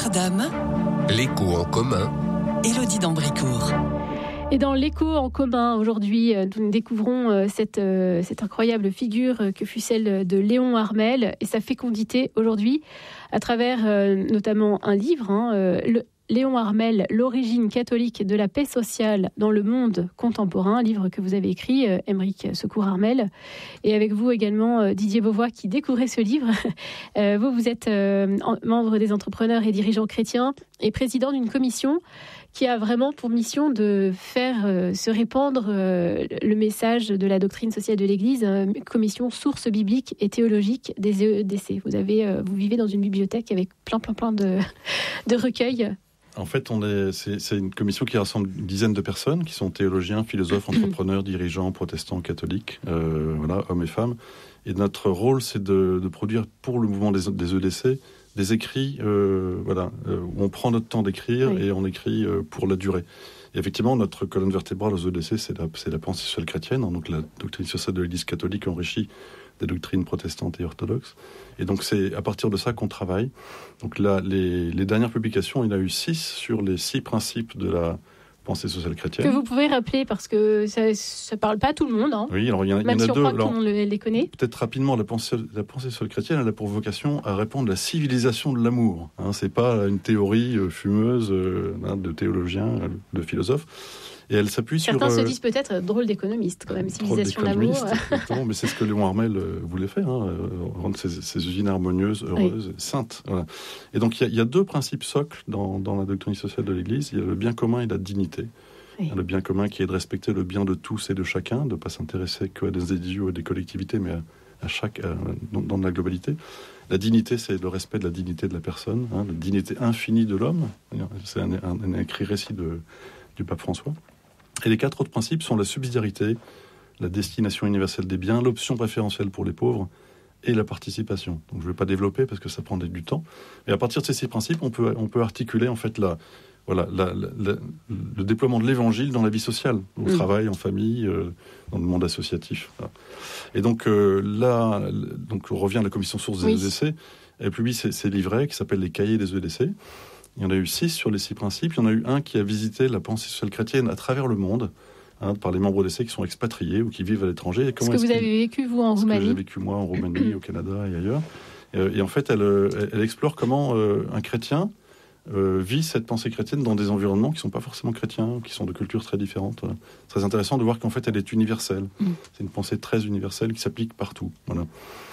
Pierre Dames, L'écho en commun, Élodie d'Ambricourt. Et dans l'écho en commun, aujourd'hui, nous découvrons cette incroyable figure que fut celle de Léon Harmel et sa fécondité aujourd'hui à travers notamment un livre, Léon Harmel, l'origine catholique de la paix sociale dans le monde contemporain, un livre que vous avez écrit, Aymeric Secours Harmel, et avec vous également Didier Beauvois qui découvrait ce livre. Vous êtes membre des entrepreneurs et dirigeants chrétiens et président d'une commission qui a vraiment pour mission de faire se répandre le message de la doctrine sociale de l'Église, commission sources bibliques et théologiques des EEDC. Vous vivez dans une bibliothèque avec plein de recueils. En fait, c'est une commission qui rassemble une dizaine de personnes qui sont théologiens, philosophes, entrepreneurs, dirigeants, protestants, catholiques, hommes et femmes. Et notre rôle, c'est de produire pour le mouvement des EEDC des écrits où on prend notre temps d'écrire et on écrit pour la durée. Et effectivement, notre colonne vertébrale aux EEDC, c'est la pensée sociale chrétienne, donc la doctrine sociale de l'Église catholique enrichie des doctrines protestantes et orthodoxes. Et donc, c'est à partir de ça qu'on travaille. Donc là, les dernières publications, il y en a eu 6 sur les 6 principes de la pensée sociale chrétienne. Que vous pouvez rappeler, parce que ça ne parle pas à tout le monde. Oui, alors il y en a 2. Même si on croit que tout le monde les connaît. Peut-être rapidement, la pensée sociale chrétienne, elle a pour vocation à répondre à la civilisation de l'amour. Ce n'est pas une théorie fumeuse de théologiens, de philosophes. Et elle s'appuie Certains sur... se disent peut-être drôle d'économiste, quand même, civilisation de l'amour. Exactement, mais c'est ce que Léon Harmel voulait faire, rendre ces usines harmonieuses, heureuses, saintes. Voilà. Et donc il y a 2 principes socles dans la doctrine sociale de l'Église. Il y a le bien commun et la dignité. Oui. Le bien commun qui est de respecter le bien de tous et de chacun, de ne pas s'intéresser qu'à des individus ou à des collectivités, mais dans la globalité. La dignité, c'est le respect de la dignité de la personne, la dignité infinie de l'homme. C'est un écrit récit du pape François. Et les 4 autres principes sont la subsidiarité, la destination universelle des biens, l'option préférentielle pour les pauvres et la participation. Donc je ne vais pas développer parce que ça prend du temps. Et à partir de ces 6 principes, on peut articuler en fait le déploiement de l'évangile dans la vie sociale, au travail, en famille, dans le monde associatif. Voilà. Et donc on revient à la commission source des EEDC. Elle publie ces livrets qui s'appellent les cahiers des EEDC. Il y en a eu 6 sur les 6 principes. Il y en a eu un qui a visité la pensée sociale chrétienne à travers le monde, par les membres d'EEDC qui sont expatriés ou qui vivent à l'étranger. Ce que vous avez vécu, vous, en Roumanie. Ce que j'ai vécu, moi, en Roumanie, au Canada et ailleurs. Et en fait, elle explore comment un chrétien vit cette pensée chrétienne dans des environnements qui ne sont pas forcément chrétiens, qui sont de cultures très différentes. C'est très intéressant de voir qu'en fait, elle est universelle. C'est une pensée très universelle qui s'applique partout. Voilà.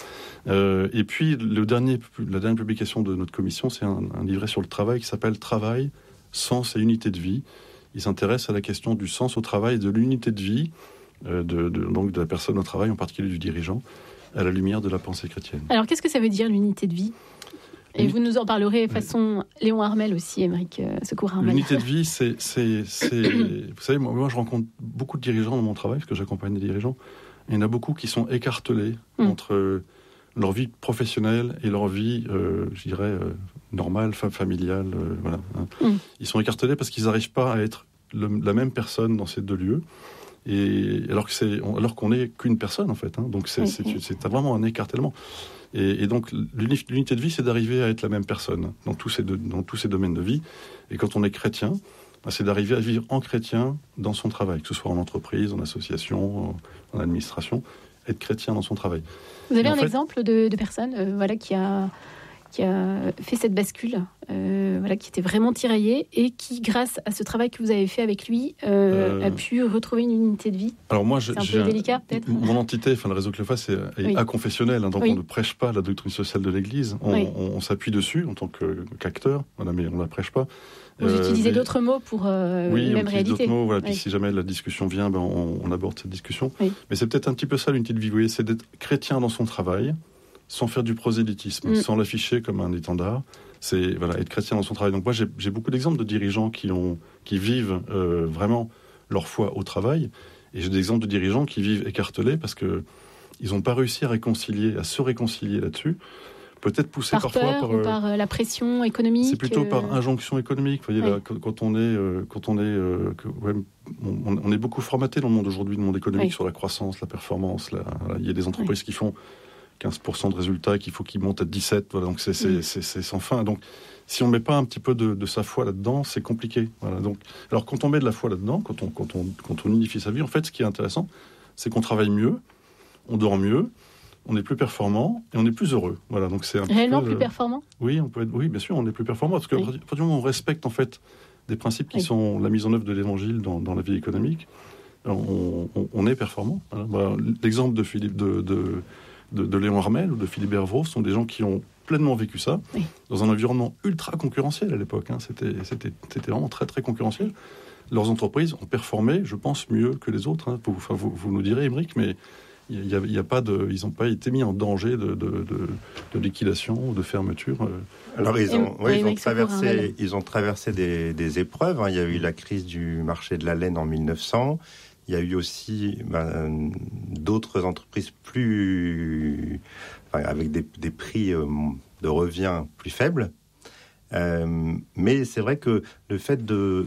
Et puis, la dernière publication de notre commission, c'est un livret sur le travail qui s'appelle « Travail, sens et unité de vie ». Il s'intéresse à la question du sens au travail et de l'unité de vie, donc de la personne au travail, en particulier du dirigeant, à la lumière de la pensée chrétienne. Alors, qu'est-ce que ça veut dire l'unité de vie ? Et vous nous en parlerez façon Léon Harmel aussi, Aymeric Secours Harmel. L'unité de vie, c'est vous savez, moi, je rencontre beaucoup de dirigeants dans mon travail, parce que j'accompagne des dirigeants. Il y en a beaucoup qui sont écartelés entre leur vie professionnelle et leur vie, je dirais, normale, familiale. Voilà. Ils sont écartelés parce qu'ils n'arrivent pas à être la même personne dans ces 2 lieux. Et alors qu'on n'est qu'une personne, en fait. Donc c'est vraiment un écartèlement. Et donc l'unité de vie, c'est d'arriver à être la même personne dans tous ces domaines de vie. Et quand on est chrétien, c'est d'arriver à vivre en chrétien dans son travail, que ce soit en entreprise, en association, en administration, être chrétien dans son travail. Vous avez un exemple de personne qui a fait cette bascule, qui était vraiment tiraillée et qui, grâce à ce travail que vous avez fait avec lui, a pu retrouver une unité de vie. Alors moi, c'est un peu délicat, peut-être. Mon entité, le réseau Cléophas, est aconfessionnel, donc on ne prêche pas la doctrine sociale de l'Église. On s'appuie dessus en tant qu'acteur, mais on ne la prêche pas. Vous utilisez d'autres mots pour même réalité. D'autres mots, puis si jamais la discussion vient, on aborde cette discussion. Mais c'est peut-être un petit peu ça l'unité de vie, vous voyez, c'est d'être chrétien dans son travail, sans faire du prosélytisme, sans l'afficher comme un étendard. C'est être chrétien dans son travail. Donc moi, j'ai beaucoup d'exemples de dirigeants qui vivent vraiment leur foi au travail, et j'ai des exemples de dirigeants qui vivent écartelés parce que ils n'ont pas réussi à se réconcilier là-dessus. Peut-être poussé par parfois peur ou par la pression économique. C'est plutôt par injonction économique. Vous voyez, là, quand on est beaucoup formaté dans le monde aujourd'hui, le monde économique, sur la croissance, la performance. Il y a des entreprises qui font 15% de résultats, qu'il faut qu'il monte à 17. Voilà, donc c'est sans fin. Donc, si on ne met pas un petit peu de sa foi là-dedans, c'est compliqué. Voilà, donc, alors, quand on met de la foi là-dedans, quand on unifie sa vie, en fait, ce qui est intéressant, c'est qu'on travaille mieux, on dort mieux, on est plus performant et on est plus heureux. Voilà, donc c'est réellement plus performant. Oui, oui, bien sûr, on est plus performant parce que à partir du moment où on respecte en fait des principes qui sont la mise en œuvre de l'Évangile dans la vie économique, on est performant. Voilà. L'exemple de Philippe de Léon Armel ou de Philibert Vrault sont des gens qui ont pleinement vécu ça dans un environnement ultra concurrentiel à l'époque. C'était vraiment très très concurrentiel. Leurs entreprises ont performé, je pense, mieux que les autres. Vous nous direz, Émeric, mais il y a pas ils n'ont pas été mis en danger de liquidation ou de fermeture. Alors ils ont traversé des épreuves. Il y a eu la crise du marché de la laine en 1900. Il y a eu aussi d'autres entreprises avec des prix de revient plus faibles. Mais c'est vrai que le fait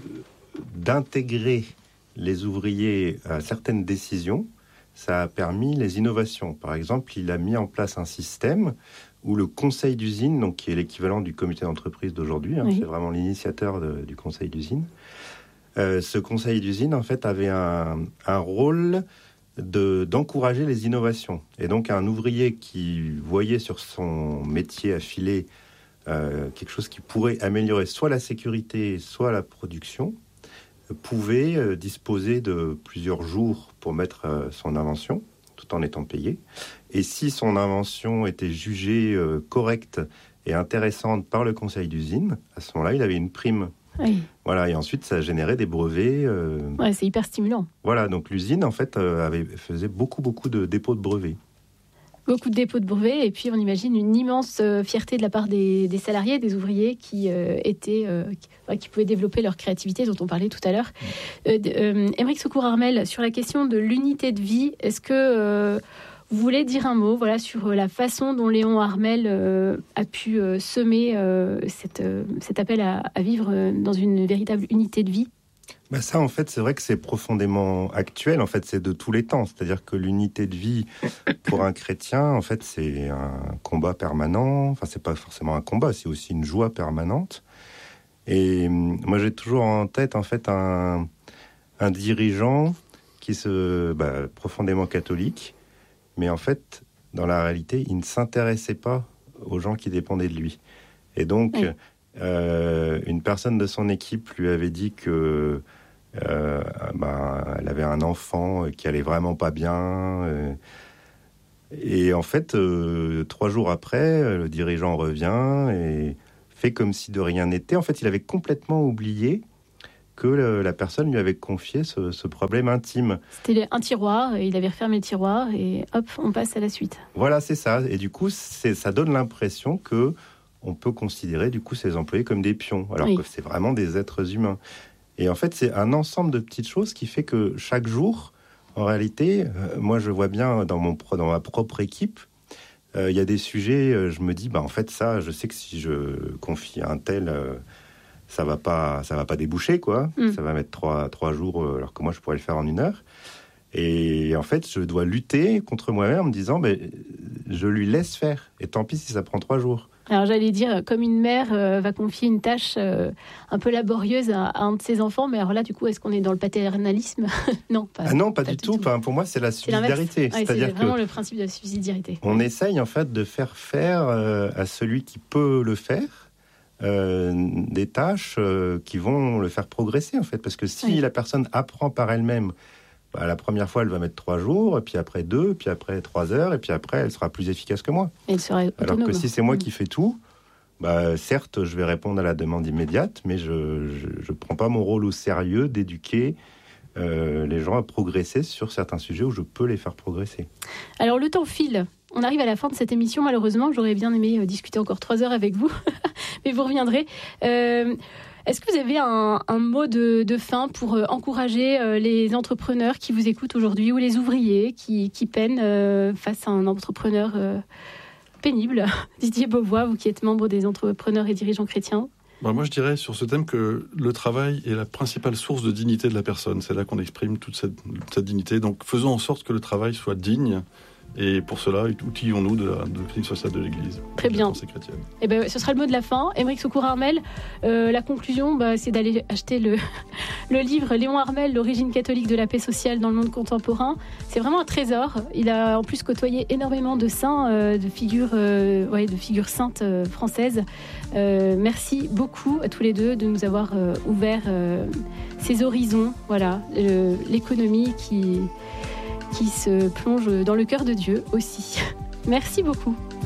d'intégrer les ouvriers à certaines décisions, ça a permis les innovations. Par exemple, il a mis en place un système où le conseil d'usine, donc qui est l'équivalent du comité d'entreprise d'aujourd'hui, c'est vraiment l'initiateur du conseil d'usine. Ce conseil d'usine, en fait, avait un rôle d'encourager les innovations. Et donc, un ouvrier qui voyait sur son métier affilé quelque chose qui pourrait améliorer soit la sécurité, soit la production, pouvait disposer de plusieurs jours pour mettre son invention, tout en étant payé. Et si son invention était jugée correcte et intéressante par le conseil d'usine, à ce moment-là, il avait une prime. Oui. Voilà, et ensuite, ça générait des brevets. C'est hyper stimulant. Voilà, donc l'usine, en fait, faisait beaucoup de dépôts de brevets. Beaucoup de dépôts de brevets, et puis on imagine une immense fierté de la part des salariés, des ouvriers qui pouvaient développer leur créativité, dont on parlait tout à l'heure. Émeric Secours-Armel, sur la question de l'unité de vie, est-ce que vous voulez dire un mot sur la façon dont Léon Armel a pu semer cet appel à vivre dans une véritable unité de vie ? Ça, en fait, c'est vrai que c'est profondément actuel. En fait, c'est de tous les temps. C'est-à-dire que l'unité de vie, pour un chrétien, en fait, c'est un combat permanent. Enfin, c'est pas forcément un combat, c'est aussi une joie permanente. Et moi, j'ai toujours en tête, en fait, un dirigeant qui profondément catholique. Mais en fait, dans la réalité, il ne s'intéressait pas aux gens qui dépendaient de lui. Et donc... Oui. Une personne de son équipe lui avait dit que elle avait un enfant qui allait vraiment pas bien. Et en fait, 3 jours après, le dirigeant revient et fait comme si de rien n'était. En fait, il avait complètement oublié que la personne lui avait confié ce problème intime. C'était un tiroir, et il avait refermé le tiroir, et hop, on passe à la suite. Voilà, c'est ça. Et du coup, ça donne l'impression que on peut considérer du coup ces employés comme des pions, alors que c'est vraiment des êtres humains. Et en fait, c'est un ensemble de petites choses qui fait que chaque jour, en réalité, moi je vois bien dans ma propre équipe, il y a des sujets, je me dis, en fait ça, je sais que si je confie à un tel, ça va pas déboucher, quoi. Ça va mettre 3 jours, alors que moi je pourrais le faire en 1 heure. Et en fait, je dois lutter contre moi-même en me disant, je lui laisse faire. Et tant pis si ça prend 3 jours. Alors j'allais dire, comme une mère va confier une tâche un peu laborieuse à un de ses enfants, mais alors là, du coup, est-ce qu'on est dans le paternalisme ? Non, pas du tout. Enfin, pour moi, c'est la subsidiarité. C'est vraiment le principe de la subsidiarité. On essaye en fait de faire à celui qui peut le faire des tâches qui vont le faire progresser, en fait. Parce que si la personne apprend par elle-même, la première fois, elle va mettre 3 jours, et puis après 2, puis après 3 heures, et puis après, elle sera plus efficace que moi. Elle sera autonome. Alors que si c'est moi qui fais tout, certes, je vais répondre à la demande immédiate, mais je ne prends pas mon rôle au sérieux d'éduquer les gens à progresser sur certains sujets où je peux les faire progresser. Alors, le temps file. On arrive à la fin de cette émission, malheureusement. J'aurais bien aimé discuter encore 3 heures avec vous, mais vous reviendrez. Est-ce que vous avez un mot de fin pour encourager les entrepreneurs qui vous écoutent aujourd'hui ou les ouvriers qui peinent face à un entrepreneur pénible ? Didier Beauvois, vous qui êtes membre des entrepreneurs et dirigeants chrétiens. Moi, je dirais sur ce thème que le travail est la principale source de dignité de la personne. C'est là qu'on exprime toute cette dignité. Donc, faisons en sorte que le travail soit digne Et pour cela, outillons-nous de la doctrine sociale de l'Église. Très bien. Pensée chrétienne. Eh ben, ce sera le mot de la fin. Aymeric Secours-Armel, la conclusion, c'est d'aller acheter le livre Léon Armel, l'origine catholique de la paix sociale dans le monde contemporain. C'est vraiment un trésor. Il a en plus côtoyé énormément de saints, de figures saintes françaises. Merci beaucoup à tous les deux de nous avoir ouvert ces horizons. Voilà, l'économie qui se plonge dans le cœur de Dieu aussi. Merci beaucoup.